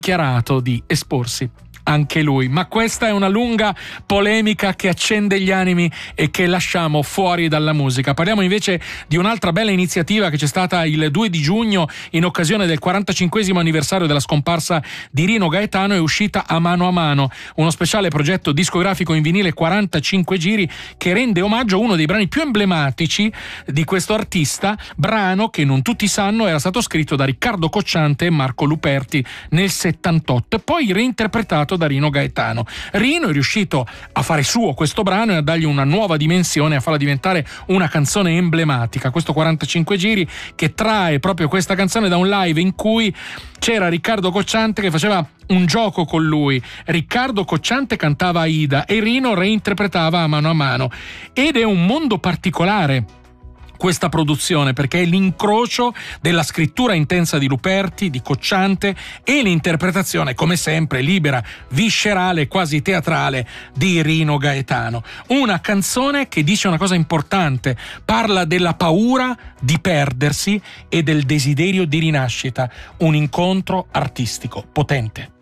dichiarato di esporsi anche lui. Ma questa è una lunga polemica che accende gli animi e che lasciamo fuori dalla musica. Parliamo invece di un'altra bella iniziativa che c'è stata il 2 di giugno in occasione del 45esimo anniversario della scomparsa di Rino Gaetano. È uscita A Mano, uno speciale progetto discografico in vinile 45 giri che rende omaggio a uno dei brani più emblematici di questo artista, brano che non tutti sanno era stato scritto da Riccardo Cocciante e Marco Luperti nel 78 e poi reinterpretato da Rino Gaetano. Rino è riuscito a fare suo questo brano e a dargli una nuova dimensione, a farla diventare una canzone emblematica. Questo 45 giri che trae proprio questa canzone da un live in cui c'era Riccardo Cocciante che faceva un gioco con lui. Riccardo Cocciante cantava Aida e Rino reinterpretava A Mano ed è un mondo particolare questa produzione, perché è l'incrocio della scrittura intensa di Luperti, di Cocciante e l'interpretazione, come sempre, libera, viscerale, quasi teatrale di Rino Gaetano. Una canzone che dice una cosa importante, parla della paura di perdersi e del desiderio di rinascita, un incontro artistico potente.